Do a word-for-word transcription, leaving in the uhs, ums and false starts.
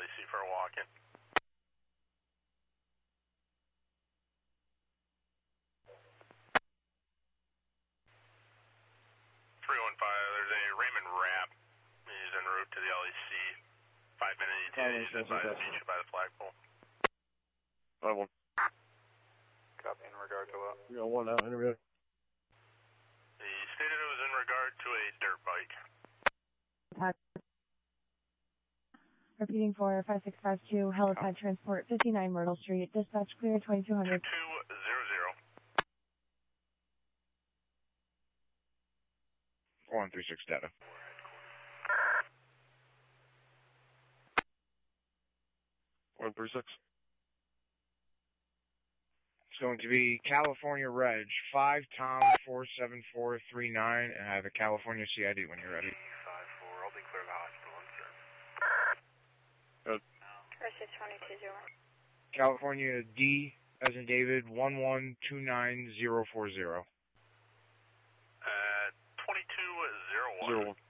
E C for a walk-in. three one five, there's a Raymond Rapp. He's en route to the L E C. Five minute E T A, he's advised to meet you by the flagpole. five one. Copy in regard to what? We got one out, interview. He stated it was in regard to a dirt bike. Repeating for five six five two, helipad transport, fifty-nine Myrtle Street, dispatch clear twenty-two hundred. two hundred. four one three six data. one three six. It's going to be California Reg, five Tom four seven four three nine, and I have a California C I D when you're ready. five four, I'll be clear of the hospital, I'm Good. four six one two zero. California D, as in David, one one two nine zero four zero. Uh, twenty-two zero one. Zero one.